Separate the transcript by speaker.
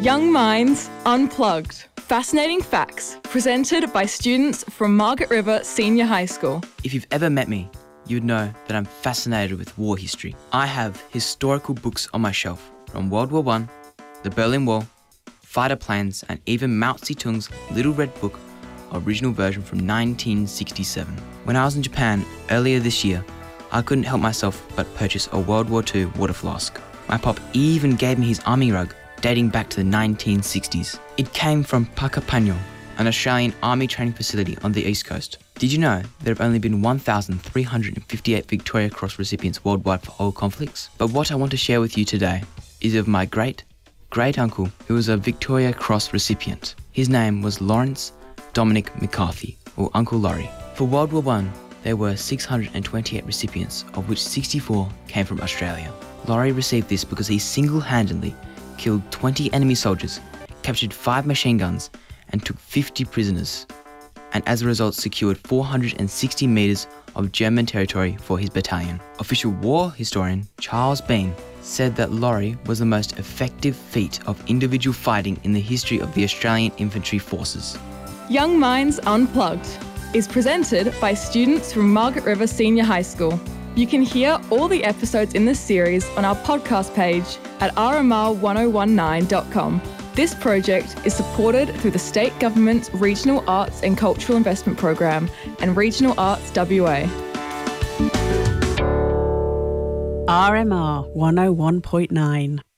Speaker 1: Young Minds Unplugged. Fascinating facts presented by students from Margaret River Senior High School.
Speaker 2: If you've ever met me, you would know that I'm fascinated with war history. I have historical books on my shelf from World War I, the Berlin Wall, fighter planes, and even Mao Zedong's Little Red Book, original version from 1967. When I was in Japan earlier this year, I couldn't help myself but purchase a World War II water flask. My pop even gave me his army rug dating back to the 1960s. It came from Puckapunyal, an Australian army training facility on the East Coast. Did you know there have only been 1,358 Victoria Cross recipients worldwide for all conflicts? But what I want to share with you today is of my great-uncle who was a Victoria Cross recipient. His name was Lawrence Dominic McCarthy, or Uncle Laurie. For World War I, there were 628 recipients, of which 64 came from Australia. Laurie received this because he single-handedly killed 20 enemy soldiers, captured 5 machine guns, and took 50 prisoners, and as a result secured 460 metres of German territory for his battalion. Official war historian Charles Bean said that Laurie was the most effective feat of individual fighting in the history of the Australian Infantry Forces.
Speaker 1: Young Minds Unplugged is presented by students from Margaret River Senior High School. You can hear all the episodes in this series on our podcast page at rmr1019.com. This project is supported through the State Government's Regional Arts and Cultural Investment Program and Regional Arts WA.
Speaker 3: RMR 101.9